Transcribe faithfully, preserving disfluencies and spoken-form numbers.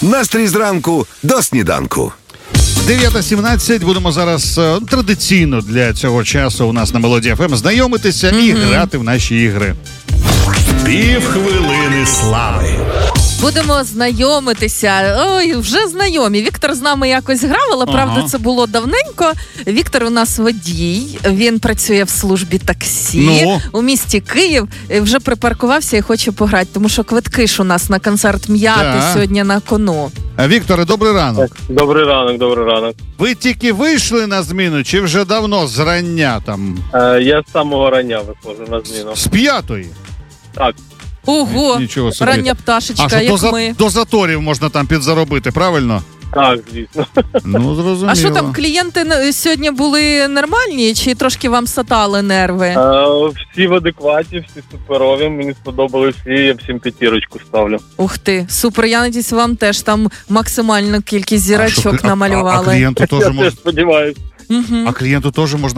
Настрій зранку до сніданку. дев'ята сімнадцять. Будемо зараз е, традиційно для цього часу у нас на Мелодії еф ем знайомитися mm-hmm. і грати в наші ігри. Півхвилини слави. Будемо знайомитися. Ой, вже знайомі. Віктор з нами якось грав, але, ага. правда, це було давненько. Віктор у нас водій, він працює в службі таксі ну? у місті Київ. Вже припаркувався і хоче пограти, тому що квитки ж у нас на концерт «М'яти» да. сьогодні на кону. Вікторе, добрий ранок. Добрий ранок, добрий ранок. Ви тільки вийшли на зміну, чи вже давно зрання там? Е, я з самого рання виходжу на зміну. З п'ятої? Так. Ого, рання пташечка, а як до, ми. До заторів можна там підзаробити, правильно? Так, звісно. Ну, зрозуміло. А що там, клієнти сьогодні були нормальні, чи трошки вам сатали нерви? Е, всі в адекваті, всі суперові, мені сподобались всі, я всім п'ятірочку ставлю. Ух ти, супер, я надіюсь, вам теж там максимальну кількість зірочок а намалювали. А, а клієнту теж я можна... теж сподіваюся. Угу. А клієнту теж можна